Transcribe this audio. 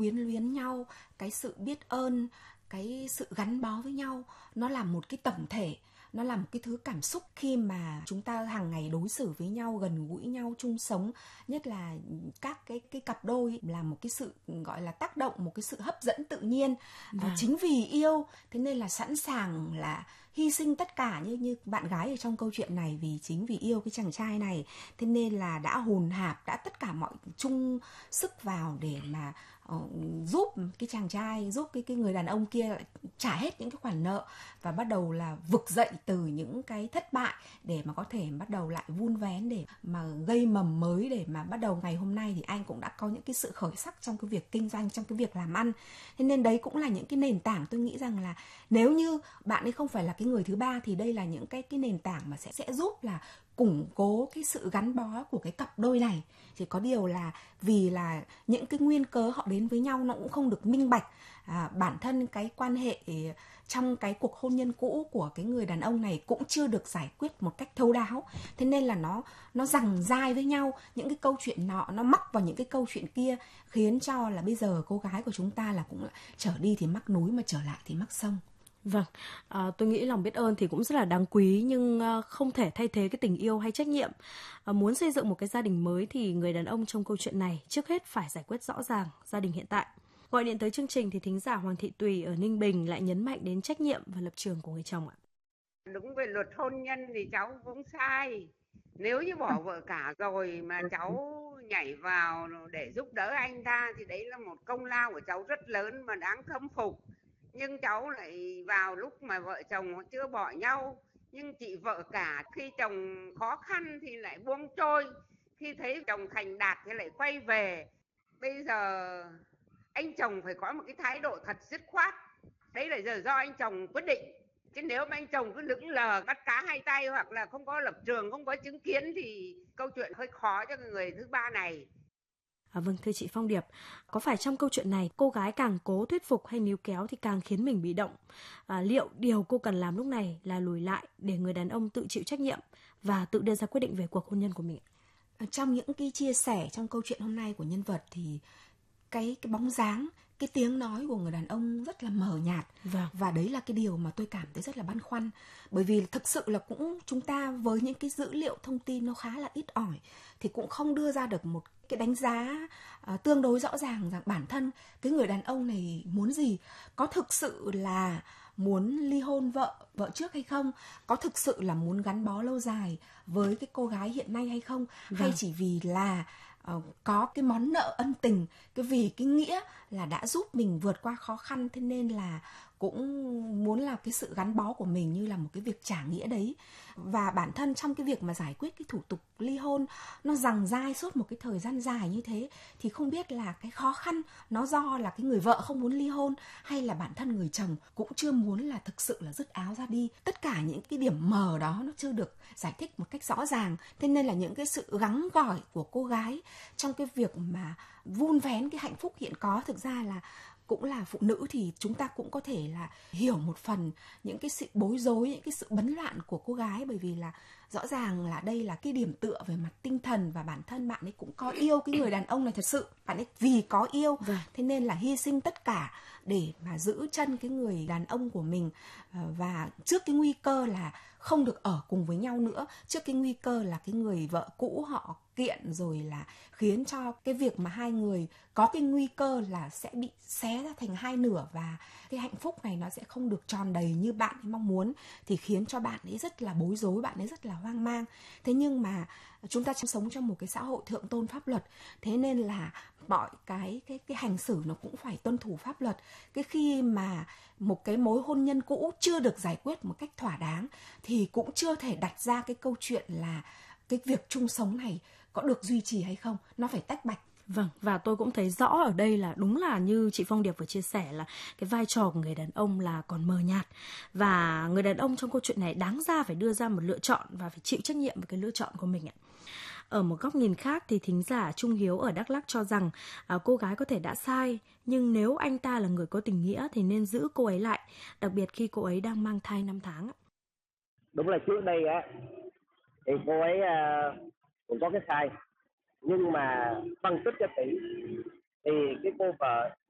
quyến luyến nhau, cái sự biết ơn, cái sự gắn bó với nhau, nó là một cái tổng thể, nó là một cái thứ cảm xúc khi mà chúng ta hàng ngày đối xử với nhau, gần gũi nhau, chung sống, nhất là các cái cặp đôi là một cái sự gọi là tác động, một cái sự hấp dẫn tự nhiên. Chính vì yêu thế nên là sẵn sàng là hy sinh tất cả, như bạn gái ở trong câu chuyện này, vì chính vì yêu cái chàng trai này, thế nên là đã hồn hạp, đã tất cả mọi chung sức vào để mà giúp cái chàng trai, giúp cái người đàn ông kia trả hết những cái khoản nợ và bắt đầu là vực dậy từ những cái thất bại để mà có thể bắt đầu lại vun vén để mà gây mầm mới, để mà bắt đầu ngày hôm nay thì anh cũng đã có những cái sự khởi sắc trong cái việc kinh doanh, trong cái việc làm ăn. Thế nên đấy cũng là những cái nền tảng, tôi nghĩ rằng là nếu như bạn ấy không phải là cái người thứ ba thì đây là những cái nền tảng mà sẽ giúp là củng cố cái sự gắn bó của cái cặp đôi này. Chỉ có điều là vì là những cái nguyên cớ họ đến với nhau nó cũng không được minh bạch. Bản thân cái quan hệ trong cái cuộc hôn nhân cũ của cái người đàn ông này cũng chưa được giải quyết một cách thấu đáo. Thế nên là nó giằng dai với nhau, những cái câu chuyện nó mắc vào những cái câu chuyện kia, khiến cho là bây giờ cô gái của chúng ta là cũng trở đi thì mắc núi mà trở lại thì mắc sông. Vâng, tôi nghĩ lòng biết ơn thì cũng rất là đáng quý, nhưng không thể thay thế cái tình yêu hay trách nhiệm. Muốn xây dựng một cái gia đình mới thì người đàn ông trong câu chuyện này trước hết phải giải quyết rõ ràng gia đình hiện tại. Gọi điện tới chương trình thì thính giả Hoàng Thị Tùy ở Ninh Bình lại nhấn mạnh đến trách nhiệm và lập trường của người chồng ạ. Đúng về luật hôn nhân thì cháu cũng sai. Nếu như bỏ vợ cả rồi mà cháu nhảy vào để giúp đỡ anh ta thì đấy là một công lao của cháu rất lớn mà đáng khâm phục. Nhưng cháu lại vào lúc mà vợ chồng chưa bỏ nhau. Nhưng chị vợ cả khi chồng khó khăn thì lại buông trôi, khi thấy chồng thành đạt thì lại quay về. Bây giờ anh chồng phải có một cái thái độ thật dứt khoát. Đấy là giờ do anh chồng quyết định. Chứ nếu mà anh chồng cứ lững lờ bắt cá hai tay hoặc là không có lập trường, không có chứng kiến thì câu chuyện hơi khó cho người thứ ba này. Vâng, thưa chị Phong Điệp, có phải trong câu chuyện này cô gái càng cố thuyết phục hay níu kéo thì càng khiến mình bị động? Liệu điều cô cần làm lúc này là lùi lại để người đàn ông tự chịu trách nhiệm và tự đưa ra quyết định về cuộc hôn nhân của mình? Trong những cái chia sẻ trong câu chuyện hôm nay của nhân vật thì cái bóng dáng, cái tiếng nói của người đàn ông rất là mờ nhạt. Và đấy là cái điều mà tôi cảm thấy rất là băn khoăn. Bởi vì thực sự là cũng chúng ta với những cái dữ liệu thông tin nó khá là ít ỏi thì cũng không đưa ra được một cái đánh giá tương đối rõ ràng rằng bản thân cái người đàn ông này muốn gì. Có thực sự là muốn ly hôn vợ trước hay không? Có thực sự là muốn gắn bó lâu dài với cái cô gái hiện nay hay không? Hay chỉ vì là có cái món nợ ân tình, cái vì cái nghĩa là đã giúp mình vượt qua khó khăn, thế nên là cũng muốn là cái sự gắn bó của mình như là một cái việc trả nghĩa đấy. Và bản thân trong cái việc mà giải quyết cái thủ tục ly hôn nó giằng dai suốt một cái thời gian dài như thế thì không biết là cái khó khăn nó do là cái người vợ không muốn ly hôn hay là bản thân người chồng cũng chưa muốn là thực sự là dứt áo ra đi. Tất cả những cái điểm mờ đó nó chưa được giải thích một cách rõ ràng, thế nên là những cái sự gắng gỏi của cô gái trong cái việc mà vun vén cái hạnh phúc hiện có, thực ra là cũng là phụ nữ thì chúng ta cũng có thể là hiểu một phần những cái sự bối rối, những cái sự bấn loạn của cô gái, bởi vì là rõ ràng là đây là cái điểm tựa về mặt tinh thần và bản thân bạn ấy cũng có yêu cái người đàn ông này thật sự, bạn ấy vì có yêu thế nên là hy sinh tất cả để mà giữ chân cái người đàn ông của mình, và trước cái nguy cơ là không được ở cùng với nhau nữa, trước cái nguy cơ là cái người vợ cũ họ kiện rồi là khiến cho cái việc mà hai người có cái nguy cơ là sẽ bị xé ra thành hai nửa và cái hạnh phúc này nó sẽ không được tròn đầy như bạn ấy mong muốn, thì khiến cho bạn ấy rất là bối rối, bạn ấy rất là hoang mang. Thế nhưng mà chúng ta sống trong một cái xã hội thượng tôn pháp luật, thế nên là mọi cái hành xử nó cũng phải tuân thủ pháp luật. Cái khi mà một cái mối hôn nhân cũ chưa được giải quyết một cách thỏa đáng thì cũng chưa thể đặt ra cái câu chuyện là cái việc chung sống này có được duy trì hay không, nó phải tách bạch. Vâng, và tôi cũng thấy rõ ở đây là đúng là như chị Phong Điệp vừa chia sẻ là cái vai trò của người đàn ông là còn mờ nhạt. Và người đàn ông trong câu chuyện này đáng ra phải đưa ra một lựa chọn và phải chịu trách nhiệm về cái lựa chọn của mình ạ. Ở một góc nhìn khác thì thính giả Trung Hiếu ở Đắk Lắk cho rằng cô gái có thể đã sai, nhưng nếu anh ta là người có tình nghĩa thì nên giữ cô ấy lại, đặc biệt khi cô ấy đang mang thai 5 tháng. Đúng là trước đây á thì cô ấy cũng có cái sai, nhưng mà phân tích cho kỹ thì cái cô vợ